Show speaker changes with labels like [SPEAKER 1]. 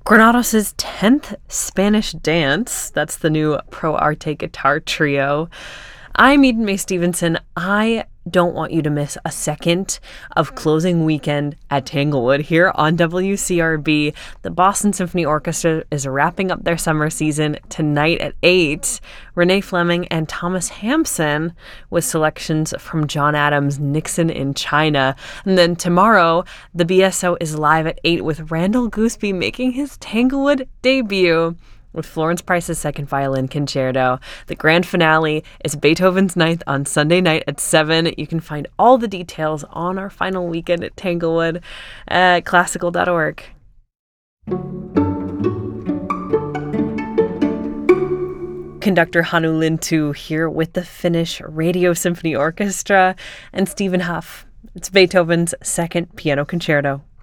[SPEAKER 1] Granados' 10th Spanish Dance. That's the new Pro Arte guitar trio. I'm Eden Mae Stevenson. I don't want you to miss a second of closing weekend at Tanglewood here on WCRB. The Boston Symphony Orchestra is wrapping up their summer season tonight at 8. Renee Fleming and Thomas Hampson with selections from John Adams' Nixon in China. And then tomorrow, the BSO is live at 8 with Randall Gooseby making his Tanglewood debut with Florence Price's second violin concerto. The grand finale is Beethoven's Ninth on Sunday night at 7. You can find all the details on our final weekend at Tanglewood at classical.org. Conductor Hannu Lintu here with the Finnish Radio Symphony Orchestra and Stephen Huff. It's Beethoven's second piano concerto.